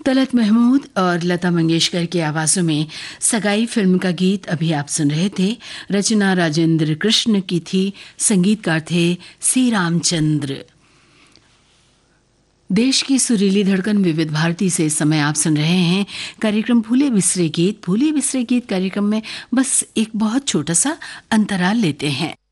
तलत महमूद और लता मंगेशकर की आवाजों में सगाई फिल्म का गीत अभी आप सुन रहे थे। रचना राजेंद्र कृष्ण की थी, संगीतकार थे सी रामचंद्र। देश की सुरीली धड़कन विविध भारती से इस समय आप सुन रहे हैं कार्यक्रम भूले बिसरे गीत। भूले बिसरे गीत कार्यक्रम में बस एक बहुत छोटा सा अंतराल लेते हैं।